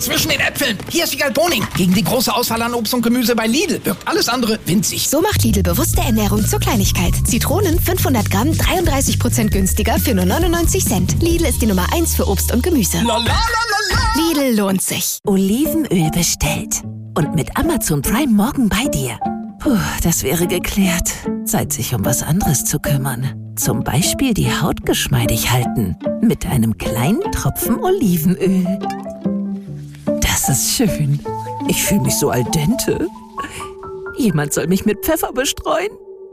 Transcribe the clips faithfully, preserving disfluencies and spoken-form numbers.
zwischen den Äpfeln. Hier ist Wiegald Boning. Gegen die große Auswahl an Obst und Gemüse bei Lidl wirkt alles andere winzig. So macht Lidl bewusste Ernährung zur Kleinigkeit. Zitronen fünfhundert Gramm, dreiunddreißig Prozent günstiger für nur neunundneunzig Cent. Lidl ist die Nummer eins für Obst und Gemüse. La, la, la, la, la. Lidl lohnt sich. Olivenöl bestellt. Und mit Amazon Prime morgen bei dir. Puh, das wäre geklärt. Zeit, sich um was anderes zu kümmern. Zum Beispiel die Haut geschmeidig halten. Mit einem kleinen Tropfen Olivenöl. Das ist schön. Ich fühle mich so al dente. Jemand soll mich mit Pfeffer bestreuen.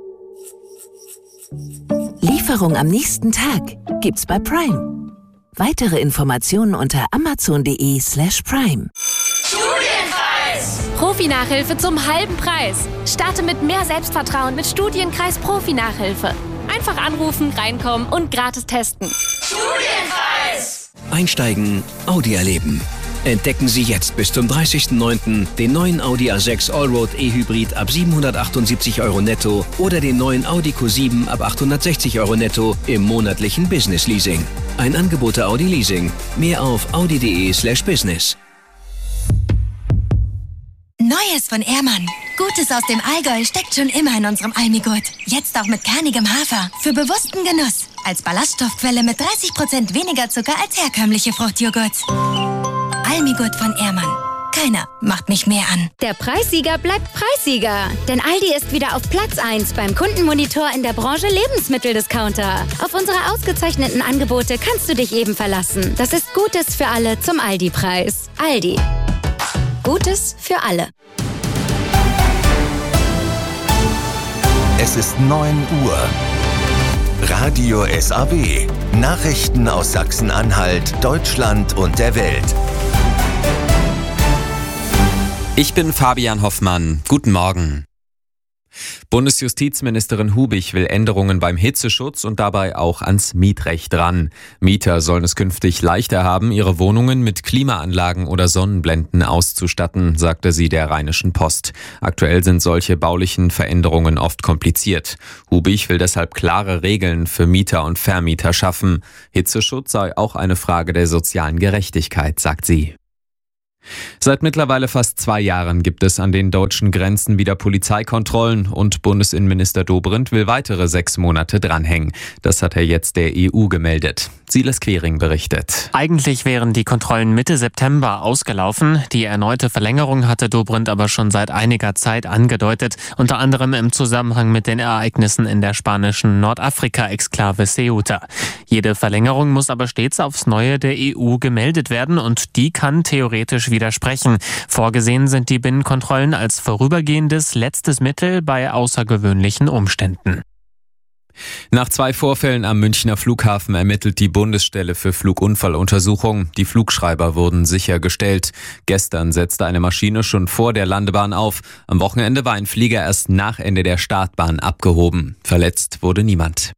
Lieferung am nächsten Tag gibt's bei Prime. Weitere Informationen unter amazon.de slash prime. Studienkreis! Profi-Nachhilfe zum halben Preis. Starte mit mehr Selbstvertrauen mit Studienkreis Profi-Nachhilfe. Einfach anrufen, reinkommen und gratis testen. Studienkreis! Einsteigen, Audi erleben. Entdecken Sie jetzt bis zum dreißigsten neunten den neuen Audi A sechs Allroad E-Hybrid ab siebenhundertachtundsiebzig Euro netto oder den neuen Audi Q sieben ab achthundertsechzig Euro netto im monatlichen Business Leasing. Ein Angebot der Audi Leasing. Mehr auf audi.de slash business. Neues von Ehrmann. Gutes aus dem Allgäu steckt schon immer in unserem Almigurt. Jetzt auch mit kernigem Hafer. Für bewussten Genuss. Als Ballaststoffquelle mit dreißig Prozent weniger Zucker als herkömmliche Fruchtjoghurts. Almigurt von Ehrmann. Keiner macht mich mehr an. Der Preissieger bleibt Preissieger. Denn Aldi ist wieder auf Platz eins beim Kundenmonitor in der Branche Lebensmitteldiscounter. Auf unsere ausgezeichneten Angebote kannst du dich eben verlassen. Das ist Gutes für alle zum Aldi-Preis. Aldi. Gutes für alle. Es ist neun Uhr. Radio S A W. Nachrichten aus Sachsen-Anhalt, Deutschland und der Welt. Ich bin Fabian Hoffmann. Guten Morgen. Bundesjustizministerin Hubich will Änderungen beim Hitzeschutz und dabei auch ans Mietrecht ran. Mieter sollen es künftig leichter haben, ihre Wohnungen mit Klimaanlagen oder Sonnenblenden auszustatten, sagte sie der Rheinischen Post. Aktuell sind solche baulichen Veränderungen oft kompliziert. Hubich will deshalb klare Regeln für Mieter und Vermieter schaffen. Hitzeschutz sei auch eine Frage der sozialen Gerechtigkeit, sagt sie. Seit mittlerweile fast zwei Jahren gibt es an den deutschen Grenzen wieder Polizeikontrollen und Bundesinnenminister Dobrindt will weitere sechs Monate dranhängen. Das hat er jetzt der E U gemeldet. Silas Quering berichtet. Eigentlich wären die Kontrollen Mitte September ausgelaufen. Die erneute Verlängerung hatte Dobrindt aber schon seit einiger Zeit angedeutet, unter anderem im Zusammenhang mit den Ereignissen in der spanischen Nordafrika-Exklave Ceuta. Jede Verlängerung muss aber stets aufs Neue der E U gemeldet werden und die kann theoretisch widersprechen. Vorgesehen sind die Binnenkontrollen als vorübergehendes letztes Mittel bei außergewöhnlichen Umständen. Nach zwei Vorfällen am Münchner Flughafen ermittelt die Bundesstelle für Flugunfalluntersuchung. Die Flugschreiber wurden sichergestellt. Gestern setzte eine Maschine schon vor der Landebahn auf. Am Wochenende war ein Flieger erst nach Ende der Startbahn abgehoben. Verletzt wurde niemand.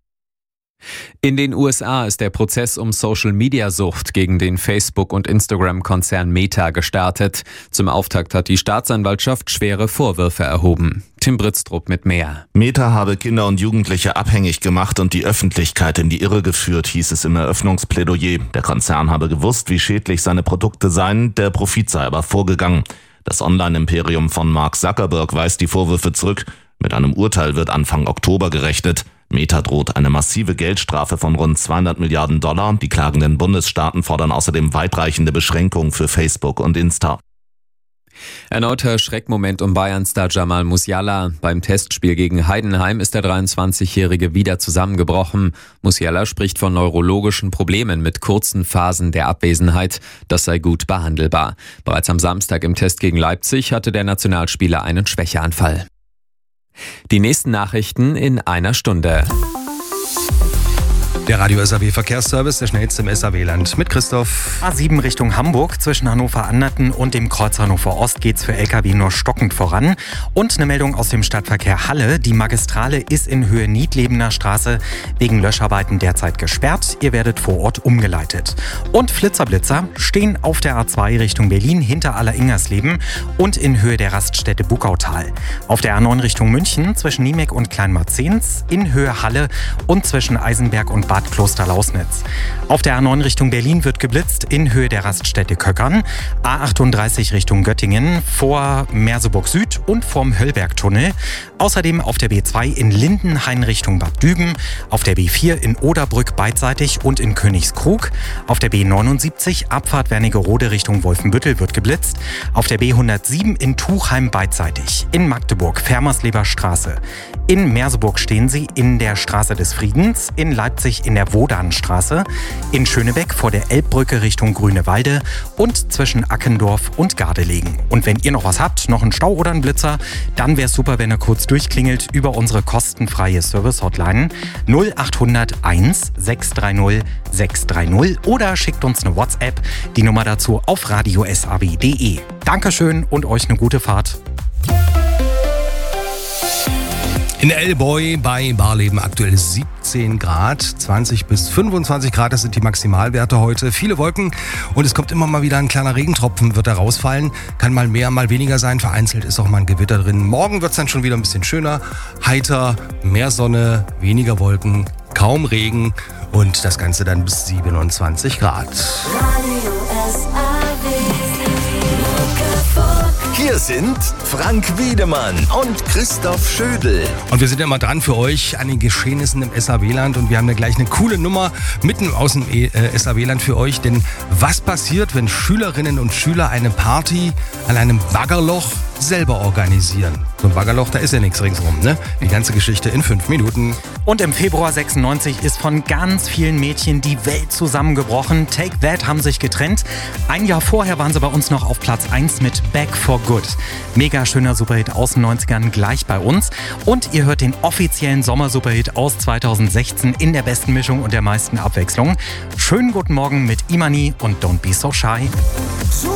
In den U S A ist der Prozess um Social-Media-Sucht gegen den Facebook- und Instagram-Konzern Meta gestartet. Zum Auftakt hat die Staatsanwaltschaft schwere Vorwürfe erhoben. Tim Britztrup mit mehr. Meta habe Kinder und Jugendliche abhängig gemacht und die Öffentlichkeit in die Irre geführt, hieß es im Eröffnungsplädoyer. Der Konzern habe gewusst, wie schädlich seine Produkte seien, der Profit sei aber vorgegangen. Das Online-Imperium von Mark Zuckerberg weist die Vorwürfe zurück. Mit einem Urteil wird Anfang Oktober gerechnet. Meta droht eine massive Geldstrafe von rund zweihundert Milliarden Dollar. Die klagenden Bundesstaaten fordern außerdem weitreichende Beschränkungen für Facebook und Insta. Erneuter Schreckmoment um Bayern-Star Jamal Musiala. Beim Testspiel gegen Heidenheim ist der dreiundzwanzigjährige wieder zusammengebrochen. Musiala spricht von neurologischen Problemen mit kurzen Phasen der Abwesenheit. Das sei gut behandelbar. Bereits am Samstag im Test gegen Leipzig hatte der Nationalspieler einen Schwächeanfall. Die nächsten Nachrichten in einer Stunde. Der Radio S A W Verkehrsservice, der schnellste im S A W-Land mit Christoph. A sieben Richtung Hamburg, zwischen Hannover-Anderten und dem Kreuz Hannover Ost geht's für L K W nur stockend voran. Und eine Meldung aus dem Stadtverkehr Halle. Die Magistrale ist in Höhe Niedlebener Straße wegen Löscharbeiten derzeit gesperrt. Ihr werdet vor Ort umgeleitet. Und Flitzer-Blitzer stehen auf der A zwei Richtung Berlin hinter Aller-Ingersleben und in Höhe der Raststätte Buckautal. Auf der A neun Richtung München zwischen Niemek und Kleinmarzens, in Höhe Halle und zwischen Eisenberg und Bad Bad Klosterlausnitz. Auf der A neun Richtung Berlin wird geblitzt in Höhe der Raststätte Köckern. A achtunddreißig Richtung Göttingen vor Merseburg Süd und vorm Höllbergtunnel. Außerdem auf der B zwei in Lindenhain Richtung Bad Düben. Auf der B vier in Oderbrück beidseitig und in Königskrug. Auf der B neunundsiebzig Abfahrt Wernigerode Richtung Wolfenbüttel wird geblitzt. Auf der B hundertsieben in Tuchheim beidseitig. In Magdeburg Fermersleber Straße. In Merseburg stehen Sie in der Straße des Friedens. In Leipzig in der Wodanstraße. In Schönebeck vor der Elbbrücke Richtung Grünewalde und zwischen Ackendorf und Gardelegen. Und wenn ihr noch was habt, noch einen Stau oder einen Blitzer, dann wäre es super, wenn ihr kurz durchklingelt über unsere kostenfreie Service-Hotline null acht null null eins sechs drei null sechs drei null oder schickt uns eine WhatsApp. Die Nummer dazu auf radio s a w punkt d e. Dankeschön und euch eine gute Fahrt. In Elboy bei Barleben aktuell siebzehn Grad, zwanzig bis fünfundzwanzig Grad, das sind die Maximalwerte heute. Viele Wolken und es kommt immer mal wieder ein kleiner Regentropfen, wird da rausfallen. Kann mal mehr, mal weniger sein, vereinzelt ist auch mal ein Gewitter drin. Morgen wird es dann schon wieder ein bisschen schöner, heiter, mehr Sonne, weniger Wolken, kaum Regen und das Ganze dann bis siebenundzwanzig Grad. Hier sind Frank Wiedemann und Christoph Schödel. Und wir sind ja mal dran für euch an den Geschehnissen im S A W-Land und wir haben da gleich eine coole Nummer mitten aus dem S A W-Land für euch. Denn was passiert, wenn Schülerinnen und Schüler eine Party an einem Baggerloch selber organisieren? So ein Baggerloch, da ist ja nichts ringsrum, ne? Die ganze Geschichte in fünf Minuten. Und im Februar sechsundneunzig ist von ganz vielen Mädchen die Welt zusammengebrochen. Take That haben sich getrennt. Ein Jahr vorher waren sie bei uns noch auf Platz eins mit Back for Good. Mega schöner Superhit aus den neunzigern gleich bei uns. Und ihr hört den offiziellen Sommersuperhit aus zweitausendsechzehn in der besten Mischung und der meisten Abwechslung. Schönen guten Morgen mit Imani und Don't Be So Shy.